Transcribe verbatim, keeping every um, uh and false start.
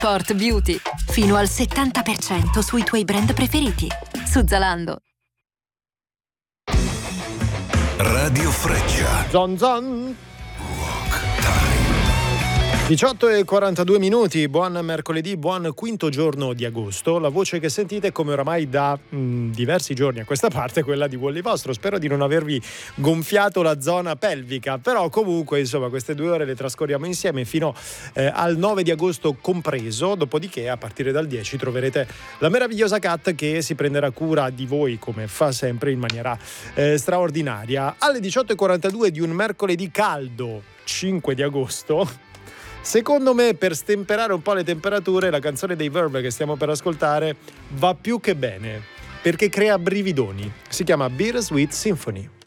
Port Beauty, fino al settanta per cento sui tuoi brand preferiti. Su Zalando. Radio Freccia. Zon zon. diciotto e quarantadue minuti, buon mercoledì, buon quinto giorno di agosto. La voce che sentite, come oramai da mh, diversi giorni a questa parte, è quella di Wally Vostro. Spero di non avervi gonfiato la zona pelvica, però comunque insomma queste due ore le trascorriamo insieme fino eh, al nove di agosto compreso, dopodiché a partire dal dieci troverete la meravigliosa Kat che si prenderà cura di voi come fa sempre in maniera eh, straordinaria. Alle diciotto e quarantadue di un mercoledì caldo, cinque di agosto, secondo me, per stemperare un po' le temperature, la canzone dei Verve che stiamo per ascoltare va più che bene, perché crea brividoni. Si chiama Bittersweet Symphony.